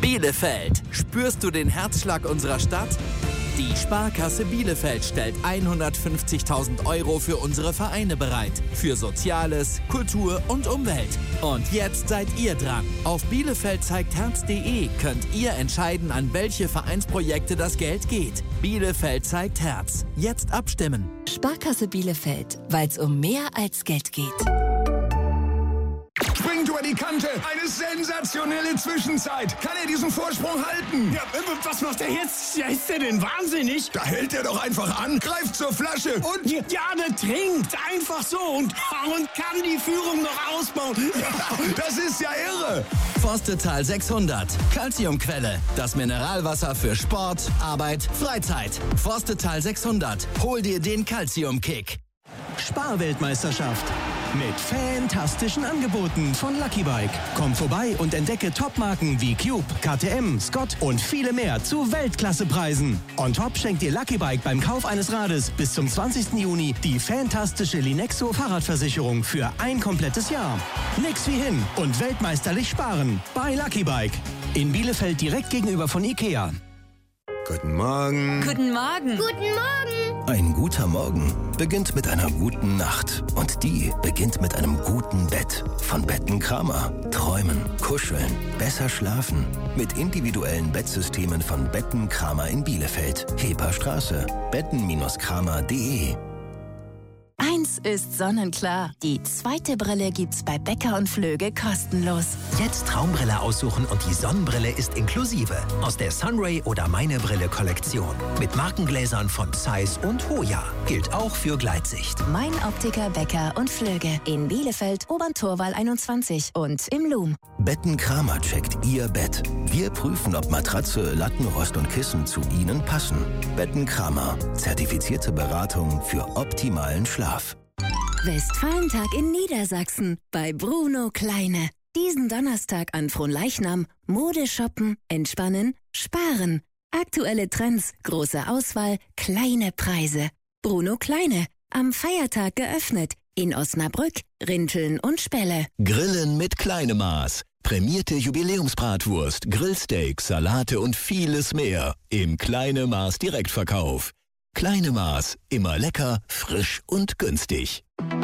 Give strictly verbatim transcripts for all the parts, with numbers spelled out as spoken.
Bielefeld. Spürst du den Herzschlag unserer Stadt? Die Sparkasse Bielefeld stellt hundertfünfzigtausend Euro für unsere Vereine bereit. Für Soziales, Kultur und Umwelt. Und jetzt seid ihr dran. Auf bielefeld zeigt herz punkt de könnt ihr entscheiden, an welche Vereinsprojekte das Geld geht. Bielefeld zeigt Herz. Jetzt abstimmen. Sparkasse Bielefeld, weil es um mehr als Geld geht. Springt über die Kante. Eine sensationelle Zwischenzeit. Kann er diesen Vorsprung halten? Ja, was macht er jetzt? Ja, ist der denn wahnsinnig? Da hält er doch einfach an, greift zur Flasche und... Ja, der trinkt einfach so und, und kann die Führung noch ausbauen. Ja, das ist ja irre. Forstetal sechshundert. Calciumquelle. Das Mineralwasser für Sport, Arbeit, Freizeit. Forstetal sechshundert. Hol dir den Calcium-Kick. Sparweltmeisterschaft mit fantastischen Angeboten von Lucky Bike. Komm vorbei und entdecke Topmarken wie Cube, K T M, Scott und viele mehr zu Weltklassepreisen. On top schenkt dir Lucky Bike beim Kauf eines Rades bis zum zwanzigsten Juni die fantastische Linexo Fahrradversicherung für ein komplettes Jahr. Nix wie hin und weltmeisterlich sparen bei Lucky Bike. In Bielefeld direkt gegenüber von Ikea. Guten Morgen. Guten Morgen. Guten Morgen. Ein guter Morgen beginnt mit einer guten Nacht. Und die beginnt mit einem guten Bett. Von Betten Kramer. Träumen, kuscheln, besser schlafen. Mit individuellen Bettsystemen von Betten Kramer in Bielefeld. Heperstraße. betten Kramer punkt de. Eins ist sonnenklar. Die zweite Brille gibt's bei Becker und Flöge kostenlos. Jetzt Traumbrille aussuchen und die Sonnenbrille ist inklusive. Aus der Sunray oder Meine Brille Kollektion. Mit Markengläsern von Zeiss und Hoya. Gilt auch für Gleitsicht. Mein Optiker Becker und Flöge. In Bielefeld, Oberntorwall einundzwanzig und im Loom. Betten Kramer checkt Ihr Bett. Wir prüfen, ob Matratze, Lattenrost und Kissen zu Ihnen passen. Betten Kramer. Zertifizierte Beratung für optimalen Schlaf. Westfalentag in Niedersachsen bei Bruno Kleine. Diesen Donnerstag an Fronleichnam Mode shoppen, entspannen, sparen. Aktuelle Trends, große Auswahl, kleine Preise. Bruno Kleine, am Feiertag geöffnet. In Osnabrück, Rinteln und Spelle. Grillen mit kleinem Maß. Prämierte Jubiläumsbratwurst, Grillsteaks, Salate und vieles mehr. Im Kleine Maß Direktverkauf. Kleine Maß, immer lecker, frisch und günstig.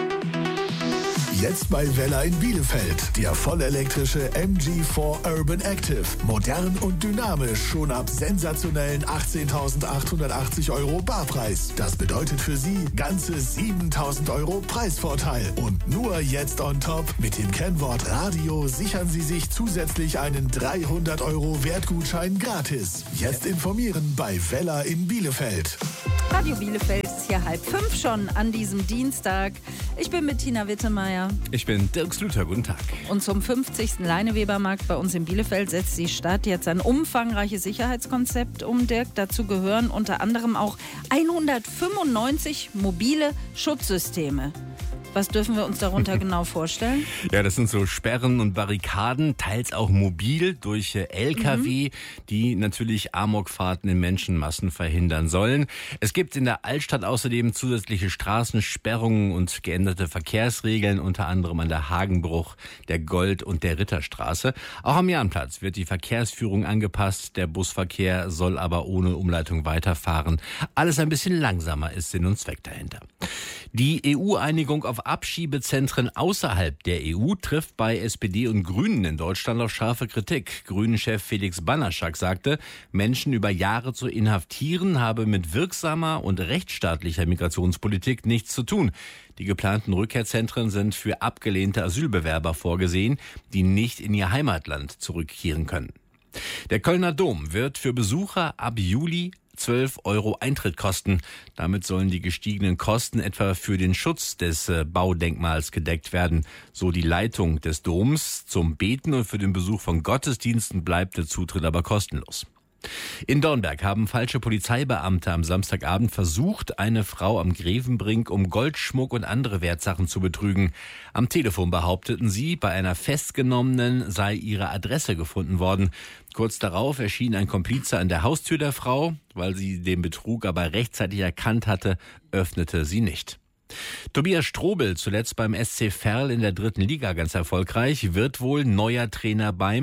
Jetzt bei Vella in Bielefeld. Der vollelektrische M G vier Urban Active. Modern und dynamisch. Schon ab sensationellen achtzehntausendachthundertachtzig Euro Barpreis. Das bedeutet für Sie ganze siebentausend Euro Preisvorteil. Und nur jetzt on top. Mit dem Kennwort Radio sichern Sie sich zusätzlich einen dreihundert Euro Wertgutschein gratis. Jetzt informieren bei Vella in Bielefeld. Radio Bielefeld ist hier halb fünf schon an diesem Dienstag. Ich bin mit Tina Wittemeyer. Ich bin Dirk Slüter, guten Tag. Und zum fünfzigsten Leinewebermarkt bei uns in Bielefeld setzt die Stadt jetzt ein umfangreiches Sicherheitskonzept um, Dirk. Dazu gehören unter anderem auch hundertfünfundneunzig mobile Schutzsysteme. Was dürfen wir uns darunter genau vorstellen? Ja, das sind so Sperren und Barrikaden, teils auch mobil durch L K W, mhm. die natürlich Amokfahrten in Menschenmassen verhindern sollen. Es gibt in der Altstadt außerdem zusätzliche Straßensperrungen und geänderte Verkehrsregeln, unter anderem an der Hagenbruch, der Gold- und der Ritterstraße. Auch am Jahnplatz wird die Verkehrsführung angepasst. Der Busverkehr soll aber ohne Umleitung weiterfahren. Alles ein bisschen langsamer ist Sinn und Zweck dahinter. Die E U-Einigung auf Abschiebezentren außerhalb der E U trifft bei S P D und Grünen in Deutschland auf scharfe Kritik. Grünen-Chef Felix Banaschak sagte, Menschen über Jahre zu inhaftieren habe mit wirksamer und rechtsstaatlicher Migrationspolitik nichts zu tun. Die geplanten Rückkehrzentren sind für abgelehnte Asylbewerber vorgesehen, die nicht in ihr Heimatland zurückkehren können. Der Kölner Dom wird für Besucher ab Juli zwölf Euro Eintritt kosten. Damit sollen die gestiegenen Kosten etwa für den Schutz des äh, Baudenkmals gedeckt werden. So die Leitung des Doms. Zum Beten und für den Besuch von Gottesdiensten bleibt der Zutritt aber kostenlos. In Dornberg haben falsche Polizeibeamte am Samstagabend versucht, eine Frau am Grevenbrink um Goldschmuck und andere Wertsachen zu betrügen. Am Telefon behaupteten sie, bei einer Festgenommenen sei ihre Adresse gefunden worden. Kurz darauf erschien ein Komplize an der Haustür der Frau. Weil sie den Betrug aber rechtzeitig erkannt hatte, öffnete sie nicht. Tobias Strobel, zuletzt beim S C Verl in der dritten Liga ganz erfolgreich, wird wohl neuer Trainer beim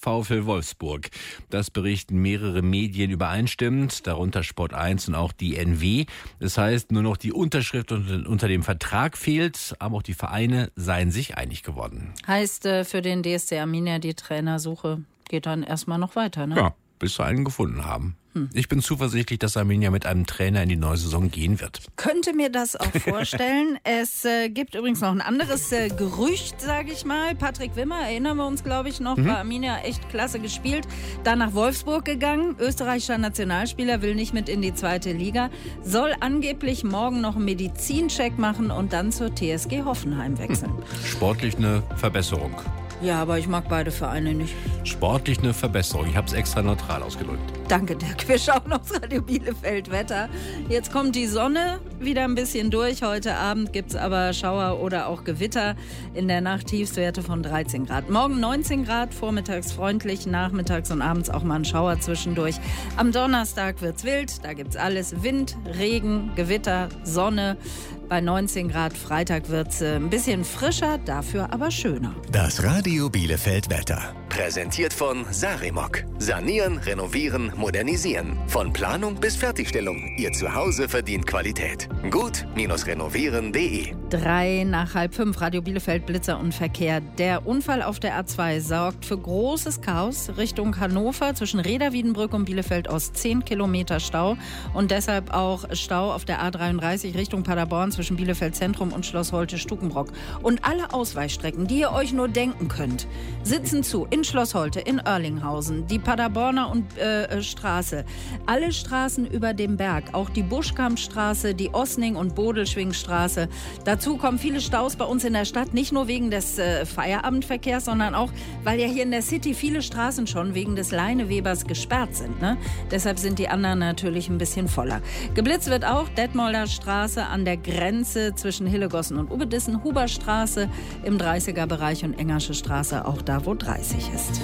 VfL Wolfsburg. Das berichten mehrere Medien übereinstimmend, darunter Sport eins und auch die N W. Das heißt, nur noch die Unterschrift unter dem Vertrag fehlt, aber auch die Vereine seien sich einig geworden. Heißt äh, für den D S C Arminia, die Trainersuche geht dann erstmal noch weiter, ne? Ja, bis wir einen gefunden haben. Ich bin zuversichtlich, dass Arminia mit einem Trainer in die neue Saison gehen wird. Könnte mir das auch vorstellen. Es äh, gibt übrigens noch ein anderes äh, Gerücht, sage ich mal. Patrick Wimmer, erinnern wir uns, glaube ich, noch, mhm. bei Arminia echt klasse gespielt. Dann nach Wolfsburg gegangen. Österreichischer Nationalspieler, will nicht mit in die zweite Liga. Soll angeblich morgen noch einen Medizincheck machen und dann zur T S G Hoffenheim wechseln. Sportlich eine Verbesserung. Ja, aber ich mag beide Vereine nicht. Sportlich eine Verbesserung. Ich habe es extra neutral ausgedrückt. Danke, Dirk. Wir schauen aufs Radio Bielefeld Wetter. Jetzt kommt die Sonne wieder ein bisschen durch. Heute Abend gibt es aber Schauer oder auch Gewitter. In der Nacht Tiefstwerte von dreizehn Grad. Morgen neunzehn Grad, vormittags freundlich, nachmittags und abends auch mal ein Schauer zwischendurch. Am Donnerstag wird's wild. Da gibt's alles. Wind, Regen, Gewitter, Sonne. Bei neunzehn Grad. Freitag wird's ein bisschen frischer, dafür aber schöner. Das Radio Bielefeld Wetter. Präsentiert von Sarimok. Sanieren, renovieren, modernisieren. Von Planung bis Fertigstellung. Ihr Zuhause verdient Qualität. Gut-renovieren punkt de. Drei nach halb fünf, Radio Bielefeld, Blitzer und Verkehr. Der Unfall auf der A zwei sorgt für großes Chaos Richtung Hannover. Zwischen Reda-Wiedenbrück und Bielefeld Ost zehn Kilometer Stau. Und deshalb auch Stau auf der A dreiunddreißig Richtung Paderborn zwischen Bielefeld Zentrum und Schloss Holte-Stukenbrock. Und alle Ausweichstrecken, die ihr euch nur denken könnt, sitzen zu. In Schloss Holte, in Oerlinghausen, die Paderborner und, äh, Straße. Alle Straßen über dem Berg, auch die Buschkampstraße, die Osning- und Bodelschwingstraße. Dazu kommen viele Staus bei uns in der Stadt, nicht nur wegen des äh, Feierabendverkehrs, sondern auch, weil ja hier in der City viele Straßen schon wegen des Leinewebers gesperrt sind. Ne? Deshalb sind die anderen natürlich ein bisschen voller. Geblitzt wird auch Detmolder Straße an der Grenze zwischen Hillegossen und Ubedissen, Huberstraße im dreißiger Bereich und Engersche Straße, auch da, wo dreißig ist.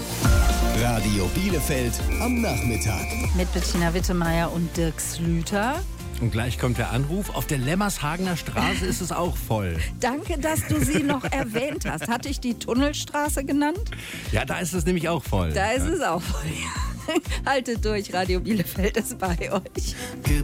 Radio Bielefeld am Nachmittag. Mit Bettina Wittemeier und Dirk Slüter. Und gleich kommt der Anruf. Auf der Lemmershagener Straße ist es auch voll. Danke, dass du sie noch erwähnt hast. Hatte ich die Tunnelstraße genannt? Ja, da ist es nämlich auch voll. Da ist ja. es auch voll, ja. Haltet durch, Radio Bielefeld ist bei euch.